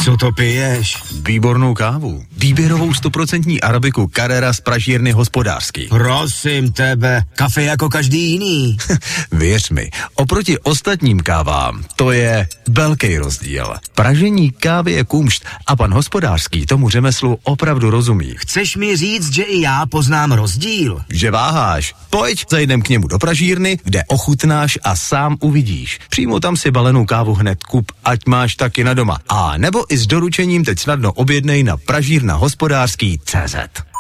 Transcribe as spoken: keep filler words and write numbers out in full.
Co to piješ? Výbornou kávu. Výběrovou stoprocentní arabiku Carrera z pražírny Hospodářský. Prosím tebe, kafe jako každý jiný. Věř mi, oproti ostatním kávám, to je velký rozdíl. Pražení kávy je kumšt a pan Hospodářský tomu řemeslu opravdu rozumí. Chceš mi říct, že i já poznám rozdíl? Že váháš? Pojď, zajdem k němu do pražírny, kde ochutnáš a sám uvidíš. Přímo tam si balenou kávu hned kup, ať máš taky na doma. A nebo i s doručením teď snadno objednej na pražírna hospodářský tečka cé zet.